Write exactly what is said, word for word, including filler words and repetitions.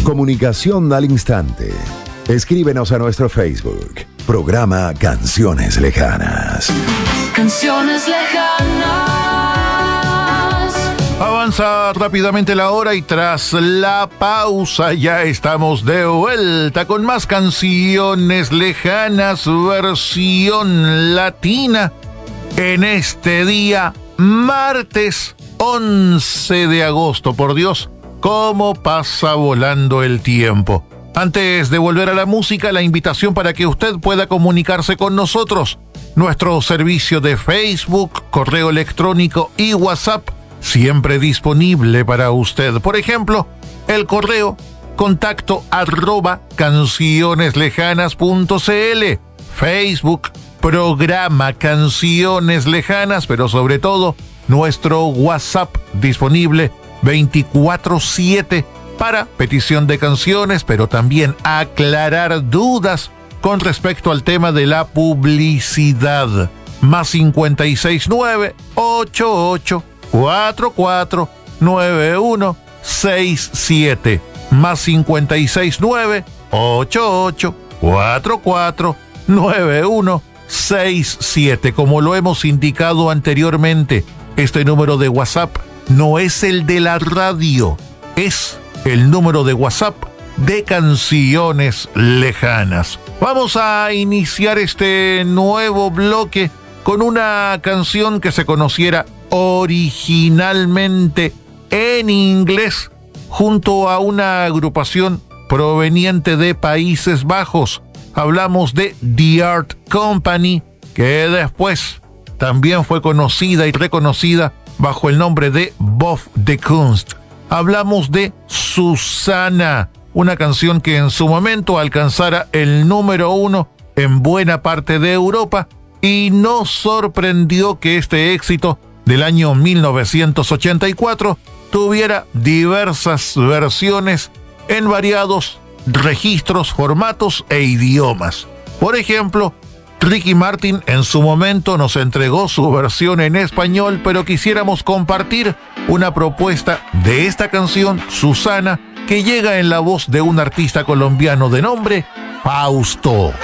Comunicación al instante. Escríbenos a nuestro Facebook. Programa Canciones Lejanas. Canciones lejanas. Avanza rápidamente la hora y tras la pausa ya estamos de vuelta con más canciones lejanas, versión latina, en este día, martes once de agosto. Por Dios, cómo pasa volando el tiempo. Antes de volver a la música, la invitación para que usted pueda comunicarse con nosotros. Nuestro servicio de Facebook, correo electrónico y WhatsApp siempre disponible para usted. Por ejemplo, el correo contacto arroba cancioneslejanas.cl, Facebook, programa Canciones Lejanas, pero sobre todo nuestro WhatsApp disponible veinticuatro siete para petición de canciones, pero también aclarar dudas con respecto al tema de la publicidad. Más cincuenta y seis nueve ocho ocho cuatro cuatro nueve uno seis siete. Más cincuenta y seis nueve ocho ocho cuatro cuatro nueve uno seis siete. Como lo hemos indicado anteriormente, este número de WhatsApp no es el de la radio, es el número de WhatsApp de Canciones Lejanas. Vamos a iniciar este nuevo bloque con una canción que se conociera originalmente en inglés junto a una agrupación proveniente de Países Bajos. Hablamos de The Art Company, que después también fue conocida y reconocida bajo el nombre de Bof de Kunst. Hablamos de Susana, una canción que en su momento alcanzara el número uno en buena parte de Europa y nos sorprendió que este éxito del año mil novecientos ochenta y cuatro tuviera diversas versiones en variados registros, formatos e idiomas. Por ejemplo, Ricky Martin en su momento nos entregó su versión en español, pero quisiéramos compartir una propuesta de esta canción, Susana, que llega en la voz de un artista colombiano de nombre Fausto.